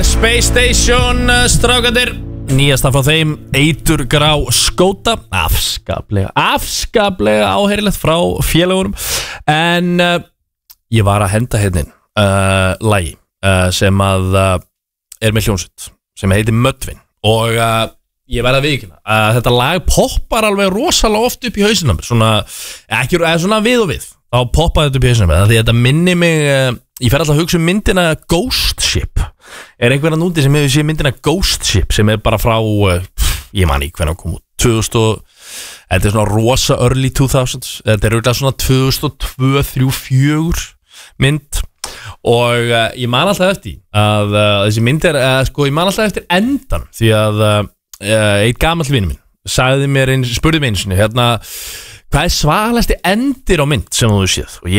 Space Station, strákandir. Nýjasta frá þeim, eiturgrá skóta. Afskaplega áheyrilegt frá félagunum. En ég var að henda hérna lagi sem að er með hljómsveit sem heitir Möddvin. Og ég verð að viðurkenna að þetta lag poppar alveg rosalega oft upp í hausinn á mér. Svona við og við. Þá poppaði þetta upp í hausinn á mér. Því þetta minni mig, ég fer alltaf að hugsa myndina Ghost Ship. Er einhverja núti sem hefur séð myndina Ghost Ship sem frá, ég man ekki hvernig kom út, 2000, þetta svona rosa early 2000s, þetta auðvitað svona 2002, 3, 4 mynd og ég man alltaf eftir að þessi mynd ég man alltaf eftir endan því að einn gamall vinur minn spurði mig einu sinni, hvað er svalasti endir á mynd sem þú séð og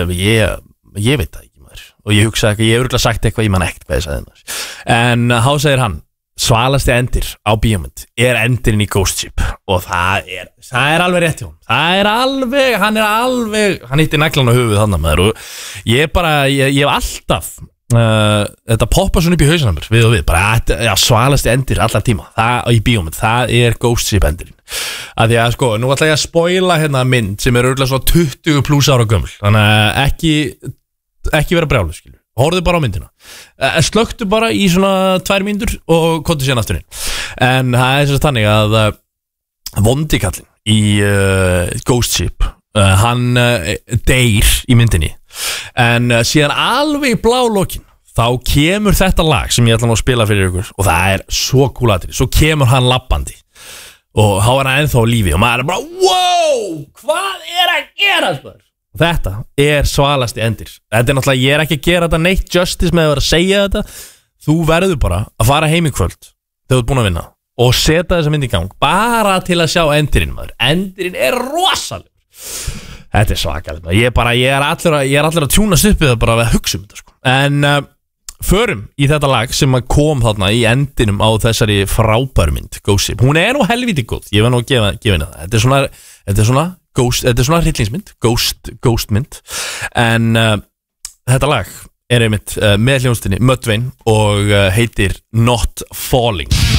ég veit það ekki. Og ég hugsa ekki, ég hef örugglega sagt eitthvað, ég man ekkert hvað ég sagði maður. En þá segir hann, svalasti endir á bíómynd er endirinn í Ghost Ship og það er alveg rétt hjá hann. Hann hitti naglan á höfuð þannig maður og ég hef alltaf þetta poppar svona upp í hausinn á mér við og við, bara svalasti endir allar tíma, það í bíómynd, það er Ghost Ship endirinn. Að því að nú ætla ég að spoila hérna mynd sem er örugglega svona 20 pluss ára gömul, þannig að ekki vera brjálu, skilur. Horfðu bara á myndina. Slökktu bara í svona 2 mínútur og komdu síðan aftur inn. En það er svona þannig að vondikallinn í Ghost Ship, hann deyr í myndinni. En síðan alveg í blálókin þá kemur þetta lag sem ég ætla nú að spila fyrir ykkur og það er svo kúlatrið. Svo kemur hann lappandi og þá er hann ennþá á lífi og maður er bara wow, hvað er að gera þetta? Þetta er svalasti endir. Þetta er náttúrulega, ég er ekki að gera þetta neitt justice með að vera að segja þetta. Þú verður bara að fara heim í kvöld þegar þú ert búin að vinna og setja þessa mynd í gang bara til að sjá endirinn, maður. Endirinn er rosalegur. Þetta er svakalegt. Ég er allir að tjúnast upp við það bara að hugsa þetta, sko. En förum í þetta lag sem kom þarna í endinum á þessari frábæru mynd, Ghost Ship. Hún er nú helviti góð. Ég var nú að gefa henni það. Þetta er svona hryllingsmynd, ghost mynd. En þetta lag er einmitt með hljómsveitinni Möddvin og heitir Not Falling.